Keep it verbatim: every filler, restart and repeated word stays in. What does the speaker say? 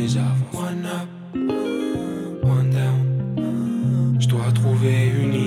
les avances. One up, one down. Je dois trouver une